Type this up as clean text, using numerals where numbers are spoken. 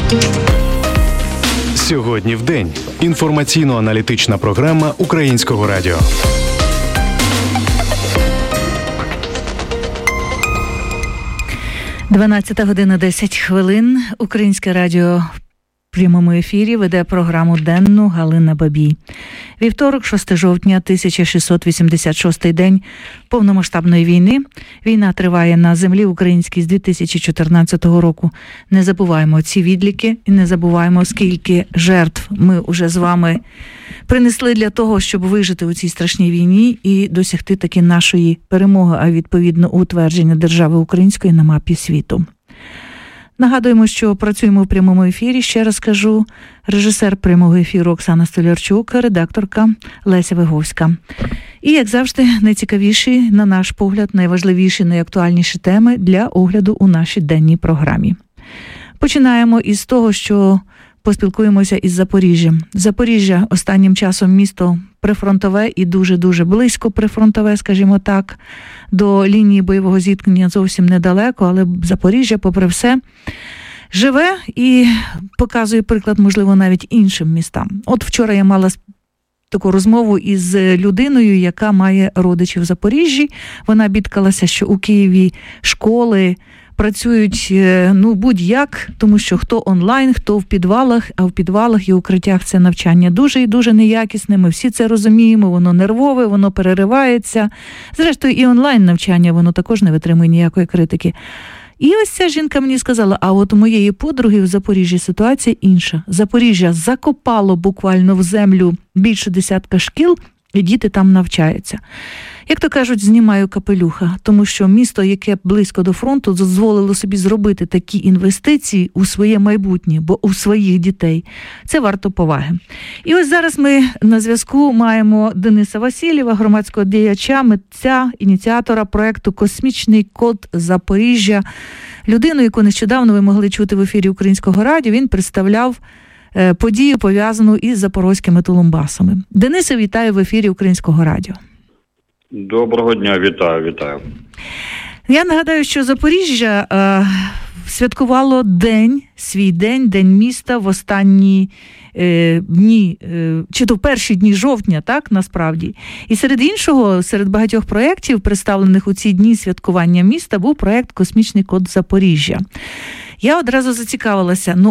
Сьогодні в день. Інформаційно-аналітична програма Українського радіо. 12:10. Українське радіо в прямому ефірі веде програму денну Галина Бабій. Вівторок, 6 жовтня, 1686 день повномасштабної війни. Війна триває на землі українській з 2014 року. Не забуваємо ці відліки і не забуваємо, скільки жертв ми уже з вами принесли для того, щоб вижити у цій страшній війні і досягти таки нашої перемоги, а відповідно утвердження держави української на мапі світу. Нагадуємо, що працюємо в прямому ефірі. Ще раз кажу, режисер прямого ефіру Оксана Столярчук, редакторка Леся Виговська. І, як завжди, найцікавіші, на наш погляд, найважливіші, найактуальніші теми для огляду у нашій денній програмі. Починаємо із того, що поспілкуємося із Запоріжжям. Запоріжжя останнім часом місто прифронтове і дуже-дуже близько прифронтове, скажімо так, до лінії бойового зіткнення зовсім недалеко, але Запоріжжя, попри все, живе і показує приклад, можливо, навіть іншим містам. От вчора я мала таку розмову із людиною, яка має родичів в Запоріжжі. Вона бідкалася, що у Києві школи працюють, будь-як, тому що хто онлайн, хто в підвалах, а в підвалах і укриттях це навчання дуже і дуже неякісне. Ми всі це розуміємо, воно нервове, воно переривається. Зрештою, і онлайн навчання, воно також не витримує ніякої критики. І ось ця жінка мені сказала, а от у моєї подруги в Запоріжжі ситуація інша. Запоріжжя закопало буквально в землю більше 10 шкіл, і діти там навчаються. Як то кажуть, знімаю капелюха, тому що місто, яке близько до фронту, дозволило собі зробити такі інвестиції у своє майбутнє, бо у своїх дітей. Це варто поваги. І ось зараз ми на зв'язку маємо Дениса Васильєва, громадського діяча, митця, ініціатора проєкту «Космічний код Запоріжжя». Людину, яку нещодавно ви могли чути в ефірі Українського радіо, він представляв подію, пов'язану із запорозькими тулумбасами. Денисе, вітаю в ефірі Українського радіо. Доброго дня, вітаю. Я нагадаю, що Запоріжжя святкувало свій день міста в останні дні, чи то в перші дні жовтня, так, насправді. І серед іншого, серед багатьох проєктів, представлених у ці дні святкування міста, був проєкт «Космічний код Запоріжжя». Я одразу зацікавилася,